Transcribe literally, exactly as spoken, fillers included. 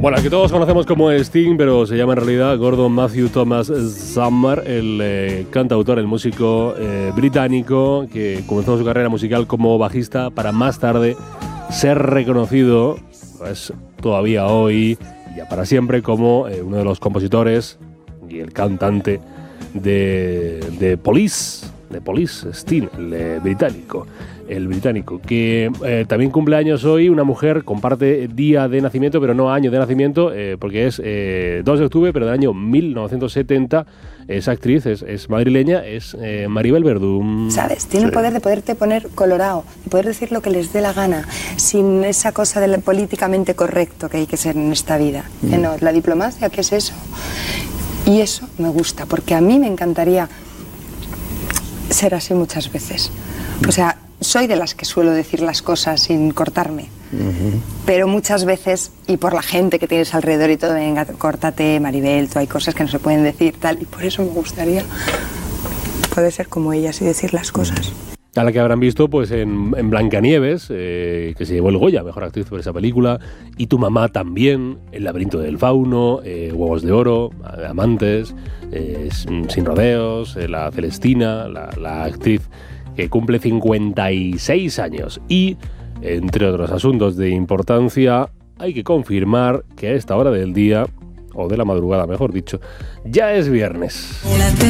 Bueno, al que todos conocemos como Sting, pero se llama en realidad Gordon Matthew Thomas Summer, el eh, cantautor, el músico eh, británico que comenzó su carrera musical como bajista para más tarde ser reconocido, pues todavía hoy y ya para siempre, como eh, uno de los compositores y el cantante de, de Police, de Police, Sting, el eh, británico. El británico, que eh, también cumple años hoy una mujer, comparte día de nacimiento, pero no año de nacimiento, eh, porque es eh, dos de octubre, pero del año mil novecientos setenta. Es actriz, es, es madrileña, es eh, Maribel Verdú. ¿Sabes? Tiene el poder de poderte poner colorado, de poder decir lo que les dé la gana, sin esa cosa del políticamente correcto que hay que ser en esta vida. Mm. Que no, la diplomacia, ¿qué es eso? Y eso me gusta, porque a mí me encantaría ser así muchas veces. O sea, soy de las que suelo decir las cosas sin cortarme, uh-huh. pero muchas veces, y por la gente que tienes alrededor y todo, venga, córtate, Maribel, tú hay cosas que no se pueden decir, tal, y por eso me gustaría poder ser como ellas y decir las cosas. A la que habrán visto pues en, en Blancanieves, eh, que se llevó el Goya, mejor actriz por esa película, y Tu mamá también, El laberinto del fauno, eh, Huevos de oro, Amantes, eh, Sin rodeos, eh, La Celestina, la, la actriz que cumple cincuenta y seis años. Y, entre otros asuntos de importancia, hay que confirmar que a esta hora del día, o de la madrugada mejor dicho, ya es viernes.